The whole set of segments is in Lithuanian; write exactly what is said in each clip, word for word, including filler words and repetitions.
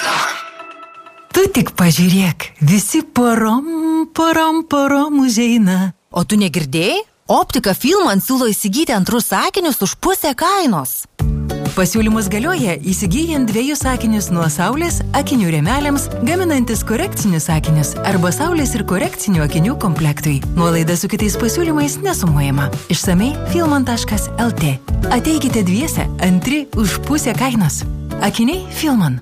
Tu tik pažiūrėk, visi porom, porom, porom užeina. O tu negirdėjai? Optika Filman siūlo įsigyti antrus sakinius už pusę kainos. Pasiūlymus galioja įsigyjant dviejus sakinius nuo saulės akinių rėmeliams, gaminantis korekcinius sakinius arba saulės ir korekcinių akinių komplektui. Nuolaida su kitais pasiūlymais nesumuojama. Išsamei filman taškas el tė. Ateikite dviese, antri už pusę kainos. Akiniai Filman.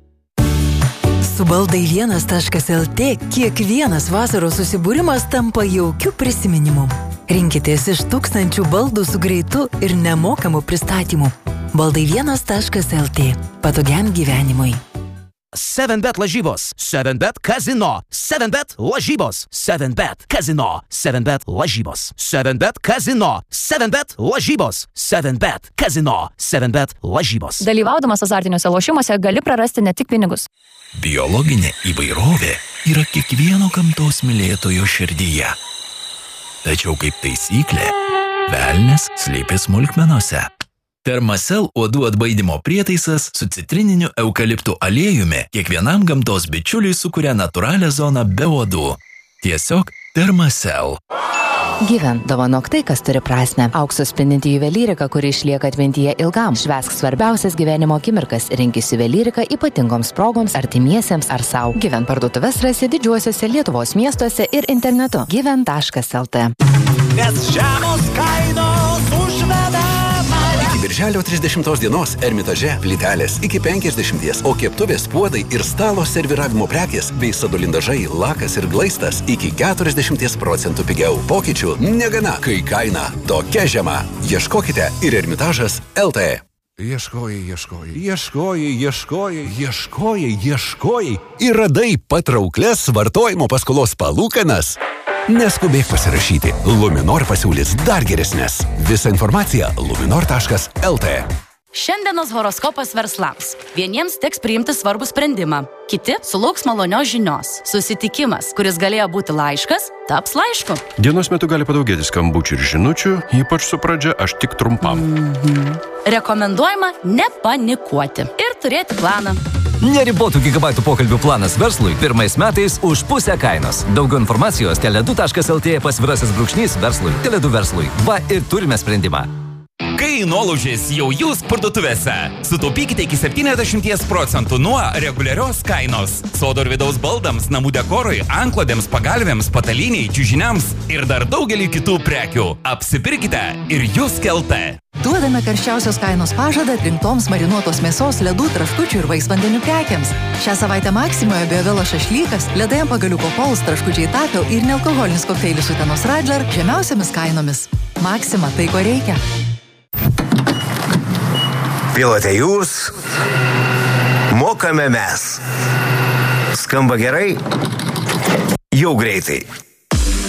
Su baldai vienas taškas el tė kiekvienas vasaros susibūrimas tampa jaukiu prisiminimu. Rinkitės iš tūkstančių baldų su greitu ir nemokamu pristatymu. Baldai vienas taškas el tė. Patogiam gyvenimui. seven bet lažybos. seven bet kazino. seven bet lažybos. seven bet kazino. seven bet lažybos. seven bet kazino. seven bet lažybos. seven bet kazino. seven bet lažybos. Dalyvaudamas azartiniuose lošimuose gali prarasti ne tik pinigus. Biologinė įvairovė yra kiekvieno gamtos mylėtojo širdyje. Tačiau kaip taisyklė, velnias slypi smulkmenose. Termacell uodų atbaidymo prietaisas su citrininiu eukaliptų aliejumi kiekvienam gamtos bičiuliui sukuria natūralią zoną be uodų. Tiesiog Termacell. Gyven, dovanok tai, kas turi prasmę. Aukso spindinti juvelyrika, kuri išlieka atmintyje ilgam. Švęsk svarbiausias gyvenimo akimirkas. Rinkis juvelyrika ypatingoms progoms, artimiesiems ar sau. Gyven parduotuves rasi didžiuosiuose Lietuvos miestuose ir internetu. gyven taškas el tė. Nes žemos kainos užveda. Iki birželio trisdešimtos dienos Ermitaže plytelės iki penkiasdešimties, o keptuvės, puodai ir stalo serviravimo prekės bei sadolindažai, lakas ir glaistas iki keturiasdešimties procentų pigiau. Pokyčių negana, kai kaina tokia žema. Ieškokite ir Ermitažas el tė. Ieškojai, ieškojai, ieškojai, ieškojai, ieškojai, ieškojai ir radai patrauklias vartojimo paskolos palūkanas. Neskubėk pasirašyti. Luminor pasiūlys dar geresnės. Visa informacija luminor taškas el tė. Šiandienos horoskopas verslams. Vieniems teks priimti svarbų sprendimą. Kiti sulauks malonios žinios. Susitikimas, kuris galėjo būti laiškas, taps laišku. Dienos metu gali padaugėti skambučių ir žinučių, ypač su pradžia aš tik trumpam. Mhm. Rekomenduojama nepanikuoti ir turėti planą. Neribotų gigabaitų pokalbių planas verslui pirmais metais už pusę kainos. Daugiau informacijos tele du taškas el tė pasvirasis brūkšnys verslui. tele du verslui. Va ir turime sprendimą. Kai nuolaužės jau jūs parduotuvėse, sutaupykite iki septyniasdešimt procentų nuo reguliarios kainos. Sodo ir vidaus baldams, namų dekorui, antklodėms, pagalvėms, pataliniai, čiužiniams ir dar daugelį kitų prekių. Apsipirkite ir jūs kelte. Duodame karščiausios kainos pažadą rinktoms marinuotos mėsos, ledų, traškučių ir vaisvandenių prekiams. Šią savaitę Maksimoje Biovelo šašlykas, ledai pagaliuko pols, traškučiai tapio ir nealkoholinis kokteilis Utenos Radler žemiausiamis kainomis. Maksima, tai ko reikia. Pilote jūs, mokame mes. Skamba gerai? Jau greitai.